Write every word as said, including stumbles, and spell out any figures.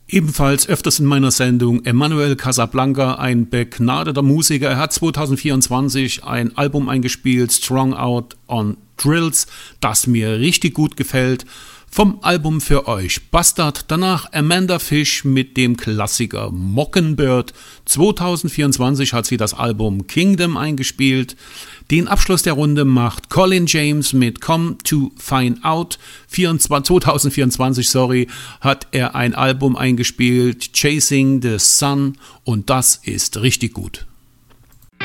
Ebenfalls öfters in meiner Sendung Emmanuel Casablanca, ein begnadeter Musiker. Er hat zwanzig vierundzwanzig ein Album eingespielt, Strung Out on Drills, das mir richtig gut gefällt. Vom Album für euch Bastard, danach Amanda Fish mit dem Klassiker Mockingbird. zwanzig vierundzwanzig hat sie das Album Kingdom eingespielt. Den Abschluss der Runde macht Colin James mit Come to Find Out. zwanzig vierundzwanzig sorry, hat er ein Album eingespielt, Chasing the Sun, und das ist richtig gut.